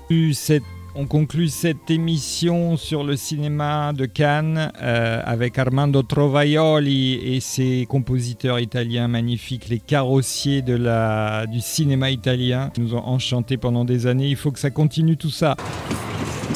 On conclut cette émission sur le cinéma de Cannes avec Armando Trovaioli et ses compositeurs italiens magnifiques, les carrossiers du cinéma italien. Ils nous ont enchantés pendant des années. Il faut que ça continue tout ça.